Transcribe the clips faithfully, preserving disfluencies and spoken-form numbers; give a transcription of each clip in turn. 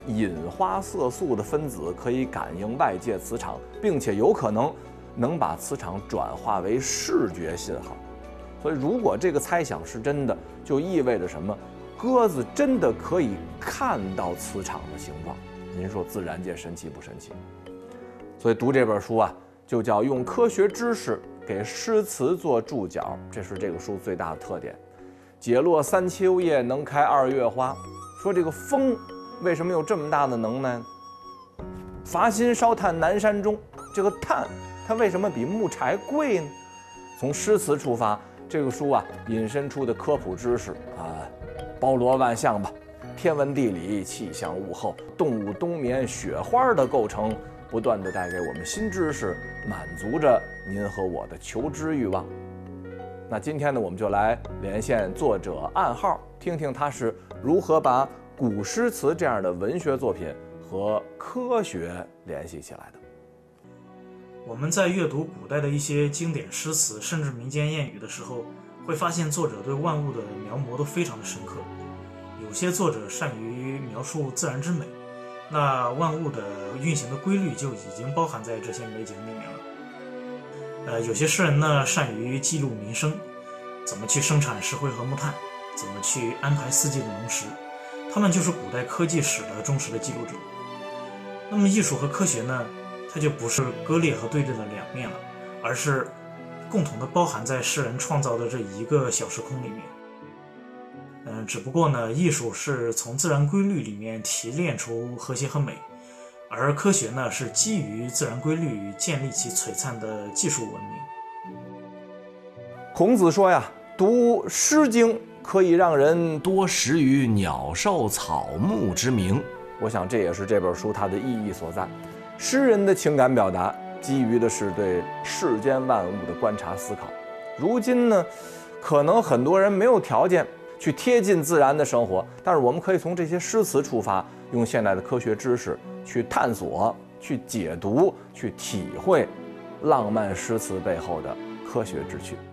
引花色素的分子可以感应外界磁场，并且有可能能把磁场转化为视觉信号。所以，如果这个猜想是真的，就意味着什么？鸽子真的可以看到磁场的形状。您说自然界神奇不神奇？所以读这本书啊，就叫用科学知识给诗词做注脚，这是这个书最大的特点。解落三秋叶，能开二月花。说这个风为什么有这么大的能耐呢？伐薪烧炭南山中，这个炭它为什么比木柴贵呢？从诗词出发，这个书啊引申出的科普知识啊，包罗万象吧。天文地理、气象物候、动物冬眠、雪花的构成，不断地带给我们新知识，满足着您和我的求知欲望。那今天呢，我们就来连线作者暗号，听听他是如何把古诗词这样的文学作品和科学联系起来的。 我们在阅读古代的一些经典诗词，甚至民间谚语的时候，会发现作者对万物的描摹都非常的深刻。有些作者善于描述自然之美，那万物的运行的规律就已经包含在这些美景里面了。呃，有些诗人呢，善于记录民生，怎么去生产石灰和木炭，怎么去安排四季的农时，他们就是古代科技史的忠实的记录者。那么艺术和科学呢，它就不是割裂和对立的两面了，而是共同的包含在诗人创造的这一个小时空里面。嗯，只不过呢，艺术是从自然规律里面提炼出和谐和美，而科学呢是基于自然规律建立起璀璨的技术文明。 孔子说呀，读《诗经》可以让人多识于鸟兽草木之名。我想这也是这本书它的意义所在。诗人的情感表达基于的是对世间万物的观察思考。如今呢，可能很多人没有条件去贴近自然的生活，但是我们可以从这些诗词出发，用现代的科学知识去探索、去解读、去体会浪漫诗词背后的科学之趣。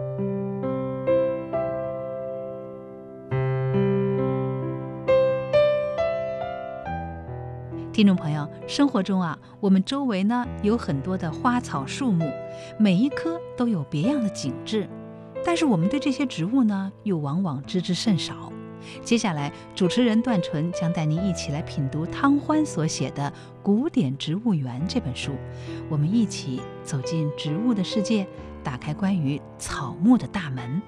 听众朋友，生活中啊，我们周围呢有很多的花草树木，每一棵都有别样的景致。但是我们对这些植物呢，又往往知之甚少。接下来，主持人段纯将带您一起来品读汤欢所写的《古典植物园》这本书，我们一起走进植物的世界，打开关于草木的大门。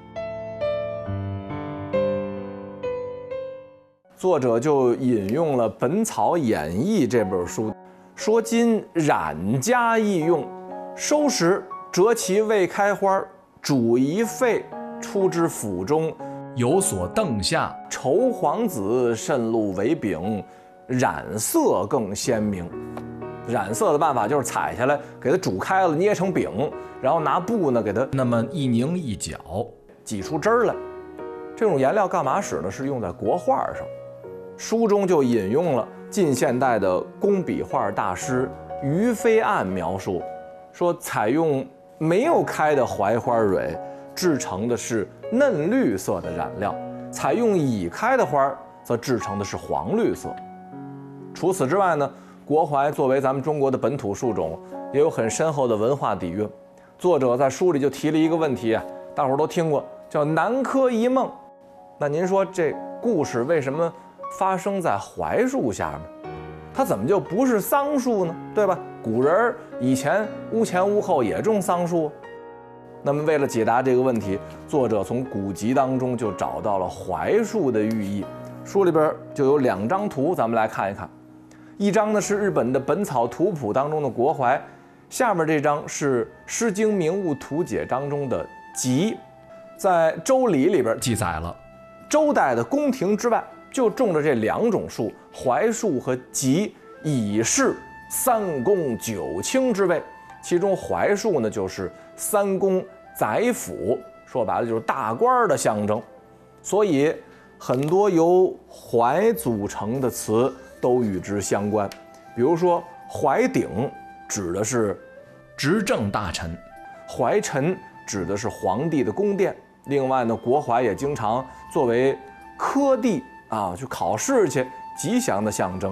作者就引用了《本草演义》这本书，说今染家易用，收时折其未开花，煮一沸，出之釜中，有所瞪下，稠黄紫，渗露为饼，染色更鲜明。染色的办法就是采下来，给它煮开了，捏成饼，然后拿布呢给它那么一拧一搅，挤出汁儿来。这种颜料干嘛使呢？是用在国画上。书中就引用了近现代的工笔画大师于飞岸描述，说采用没有开的槐花蕊制成的是嫩绿色的染料，采用已开的花则制成的是黄绿色。除此之外呢，国槐作为咱们中国的本土树种，也有很深厚的文化底蕴。作者在书里就提了一个问题啊，大伙儿都听过，叫南柯一梦。那您说这故事为什么发生在槐树下面？它怎么就不是桑树呢？对吧？古人以前屋前屋后也种桑树。那么为了解答这个问题，作者从古籍当中就找到了槐树的寓意。书里边就有两张图，咱们来看一看。一张呢是日本的《本草图谱》当中的国槐，下面这张是《诗经名物图解》当中的棘。在《周礼》里边记载了，周代的宫廷之外就种着这两种树，槐树和棘，以示三公九卿之位。其中槐树呢，就是三公宰辅，说白了就是大官的象征。所以很多由槐组成的词都与之相关。比如说槐鼎指的是执政大臣，槐陈指的是皇帝的宫殿。另外呢，国槐也经常作为科第啊，去考试去吉祥的象征。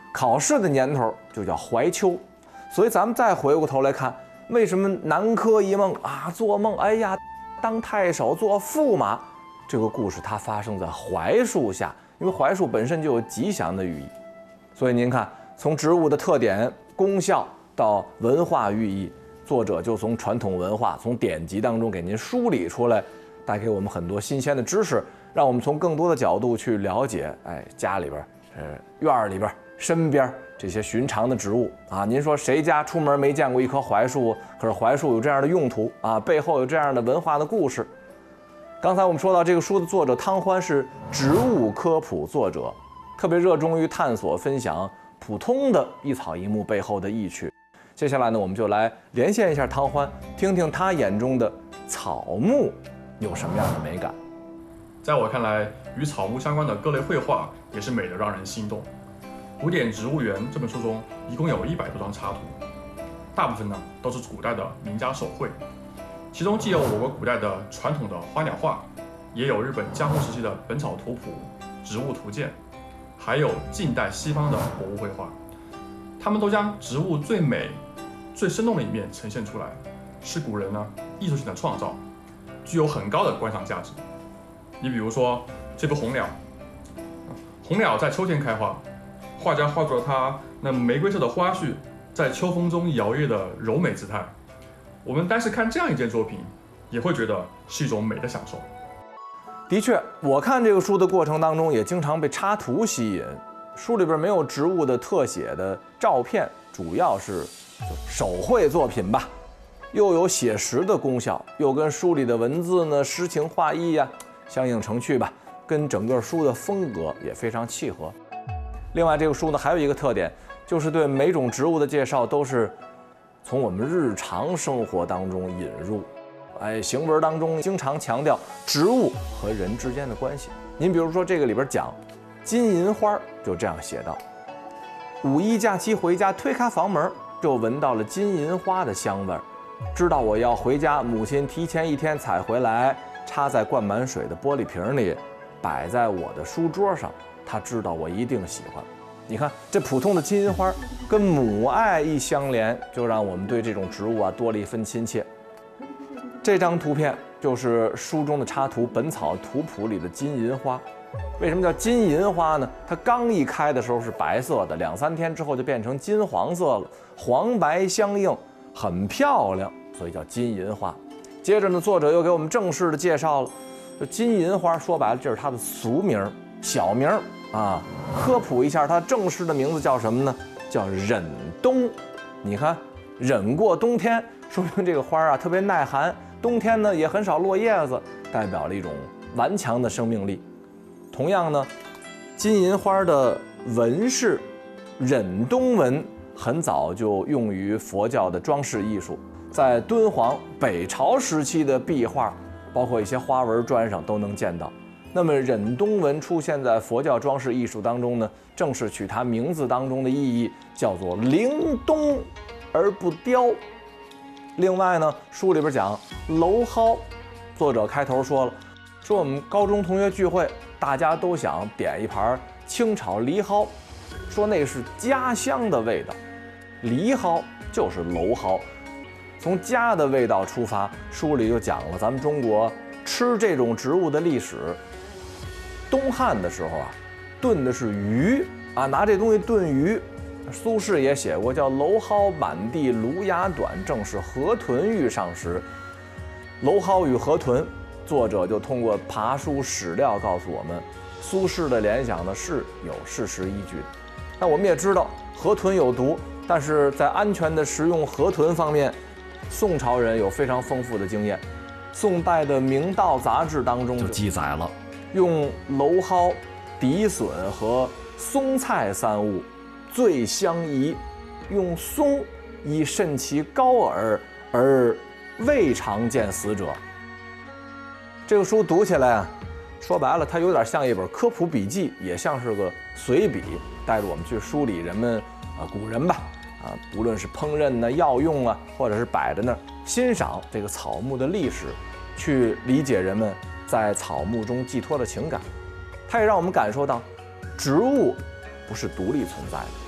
考试的年头就叫怀秋。所以咱们再回过头来看，为什么南柯一梦啊，做梦哎呀当太守做驸马，这个故事它发生在槐树下，因为槐树本身就有吉祥的寓意。所以您看，从植物的特点、功效到文化寓意，作者就从传统文化、从典籍当中给您梳理出来，带给我们很多新鲜的知识，让我们从更多的角度去了解，哎，家里边、呃院儿里边、身边这些寻常的植物啊。您说谁家出门没见过一棵槐树？可是槐树有这样的用途啊，背后有这样的文化的故事。刚才我们说到这个书的作者汤欢是植物科普作者，特别热衷于探索分享普通的一草一木背后的意趣。接下来呢，我们就来连线一下汤欢，听听他眼中的草木有什么样的美感。 在我看来，与草木相关的各类绘画也是美得让人心动。《古典植物园》这本书中一共有一百多张插图，大部分呢都是古代的名家手绘，其中既有我国古代的传统的花鸟画，也有日本江户时期的《本草图谱》《植物图鉴》，还有近代西方的博物绘画。他们都将植物最美、最生动的一面呈现出来，是古人呢艺术性的创造，具有很高的观赏价值。你比如说这幅红鸟，红鸟在秋天开花，画家画出了它那玫瑰色的花序在秋风中摇曳的柔美姿态。我们单是看这样一件作品，也会觉得是一种美的享受。 的确，我看这个书的过程当中，也经常被插图吸引。书里边没有植物的特写的照片，主要是手绘作品吧，又有写实的功效，又跟书里的文字呢诗情画意呀、啊、相映成趣吧，跟整个书的风格也非常契合。另外，这个书呢还有一个特点，就是对每种植物的介绍都是从我们日常生活当中引入。哎，行文当中经常强调植物和人之间的关系。您比如说这个里边讲金银花，就这样写道：五一假期回家，推开房门就闻到了金银花的香味儿，知道我要回家，母亲提前一天采回来，插在灌满水的玻璃瓶里，摆在我的书桌上。她知道我一定喜欢。你看这普通的金银花跟母爱一相连，就让我们对这种植物啊多了一分亲切。这张图片就是书中的插图《本草图谱》里的金银花。为什么叫金银花呢？它刚一开的时候是白色的，两三天之后就变成金黄色了，黄白相映，很漂亮，所以叫金银花。接着呢，作者又给我们正式的介绍了，就金银花说白了这是它的俗名、小名啊。科普一下，它正式的名字叫什么呢？叫忍冬。你看，忍过冬天，说明这个花啊特别耐寒，冬天呢也很少落叶子，代表了一种顽强的生命力。同样呢，金银花的纹饰忍冬纹很早就用于佛教的装饰艺术，在敦煌北朝时期的壁画，包括一些花纹砖上都能见到。那么忍冬纹出现在佛教装饰艺术当中呢，正是取它名字当中的意义，叫做灵冬而不凋。另外呢，书里边讲蒌蒿，作者开头说了，说我们高中同学聚会，大家都想点一盘清炒梨蒿，说那是家乡的味道。梨蒿就是蒌蒿，从家的味道出发，书里就讲了咱们中国吃这种植物的历史。东汉的时候啊，炖的是鱼啊，拿这东西炖鱼。苏轼也写过，叫蒌蒿满地芦芽短，正是河豚欲上时。蒌蒿与河豚，作者就通过爬书史料告诉我们，苏轼的联想呢是有事实依据的。那我们也知道河豚有毒，但是在安全的食用河豚方面，宋朝人有非常丰富的经验。宋代的《明道》杂志当中就记载了，用蒌蒿、荻笋和松菜三物最相宜，用松以慎其高耳，而未常见死者。这个书读起来啊，说白了它有点像一本科普笔记，也像是个随笔，带着我们去梳理人们啊古人吧啊，无论是烹饪呢、药用啊，或者是摆在那儿欣赏这个草木的历史，去理解人们在草木中寄托的情感。它也让我们感受到，植物不是独立存在的，